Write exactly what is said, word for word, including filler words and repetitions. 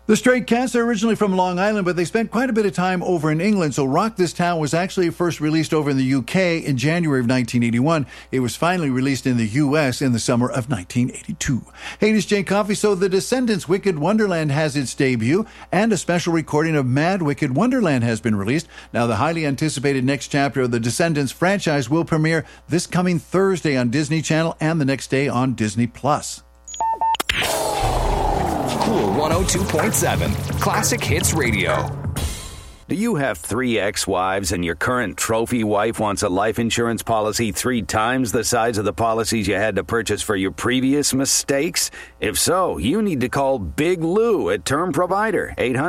The Stray Cats are originally from Long Island, but they spent quite a bit of time over in England. So Rock This Town was actually first released over in the U K in January of nineteen eighty-one. It was finally released in the U S in the summer of nineteen eighty-two. Hey, this is Jay Coffey. So The Descendants' Wicked Wonderland has its debut, and a special recording of Mad Wicked Wonderland has been released. Now, the highly anticipated next chapter of the Descendants franchise will premiere this coming Thursday on Disney Channel and the next day on Disney Plus. Cool one oh two point seven, Classic Hits Radio. Do you have three ex-wives and your current trophy wife wants a life insurance policy three times the size of the policies you had to purchase for your previous mistakes? If so, you need to call Big Lou at Term Provider, eight hundred